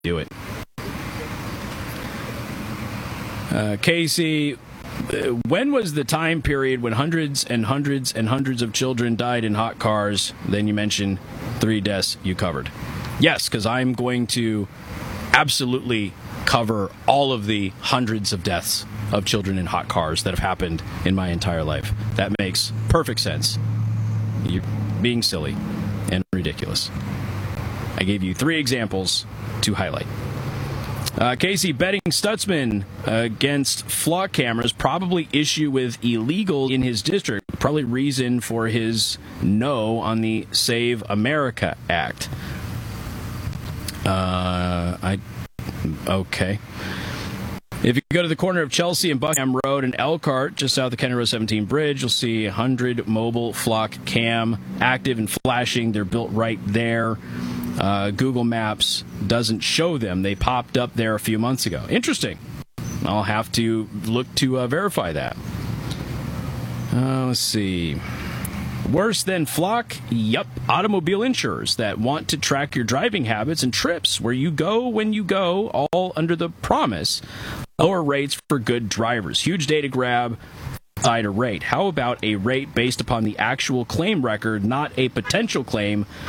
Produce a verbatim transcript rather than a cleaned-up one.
do it. Uh, Casey, when was the time period when hundreds and hundreds and hundreds of children died in hot cars? Then you mentioned three deaths you covered. Yes, because I'm going to absolutely cover all of the hundreds of deaths of children in hot cars that have happened in my entire life. That makes perfect sense. You're being silly and ridiculous. I gave you three examples to highlight. Uh, Casey, betting Stutzman against flock cameras, probably issue with illegal in his district. Probably reason for his no on the Save America Act. Uh, I okay. If you go to the corner of Chelsea and Buckingham Road and Elkhart, just south of County Road seventeen Bridge, you'll see one hundred mobile flock cam active and flashing. They're built right there. Uh, Google Maps doesn't show them. They popped up there a few months ago. Interesting. I'll have to look to uh, verify that. Uh, let's see. Worse than flock? Yup. Automobile insurers that want to track your driving habits and trips, where you go when you go, all under the promise lower rates for good drivers. Huge data grab. Side a rate. How about a rate based upon the actual claim record, not a potential claim